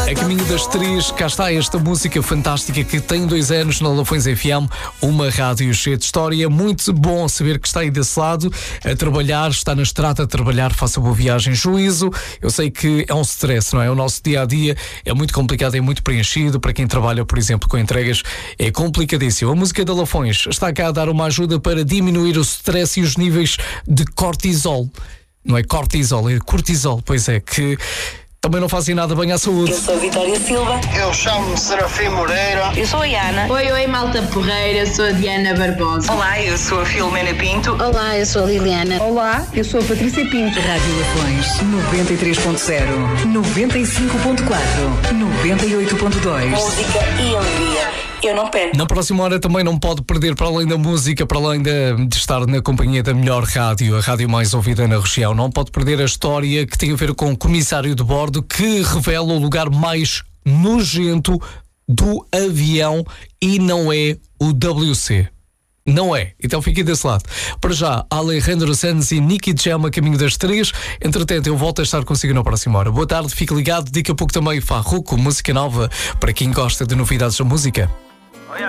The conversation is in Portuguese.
A caminho das 3, cá está esta música fantástica que tem 2 anos na Lafões FM, uma rádio cheia de história. Muito bom saber que está aí desse lado a trabalhar, está na estrada a trabalhar, faça boa viagem, juízo. Eu sei que é um stress, não é? O nosso dia-a-dia é muito complicado, é muito preenchido. Para quem trabalha, por exemplo, com entregas, é complicadíssimo. A música da Lafões está cá a dar uma ajuda para diminuir o stress e os níveis de cortisol. Não é cortisol, é cortisol, pois é, que também não fazem nada bem à saúde. Eu sou a Vitória Silva. Eu chamo-me Serafim Moreira. Eu sou a Ana. Oi, malta porreira, sou a Diana Barbosa. Olá, eu sou a Filomena Pinto. Olá, eu sou a Liliana. Olá, eu sou a Patrícia Pinto. Rádio Lafões 93.0, 95.4, 98.2. Música e alegria. Eu não perco. Na próxima hora também não pode perder, para além da música, para além de estar na companhia da melhor rádio, a rádio mais ouvida na região, não pode perder a história que tem a ver com o comissário de bordo que revela o lugar mais nojento do avião e não é o WC. Não é, então fique desse lado. Para já, Alejandro Sanz e Nicky Jam a caminho das 3. Entretanto, eu volto a estar consigo na próxima hora. Boa tarde, fique ligado. Daqui a pouco também Farruko, música nova para quem gosta de novidades da música.